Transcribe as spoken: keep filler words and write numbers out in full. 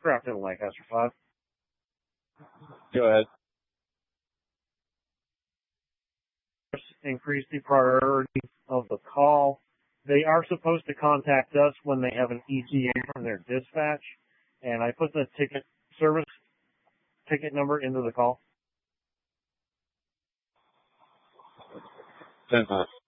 Crafton Lancaster five. Go ahead. Increase the priority of the call. They are supposed to contact us when they have an E T A from their dispatch, and I put the ticket service ticket number into the call. Uh-huh.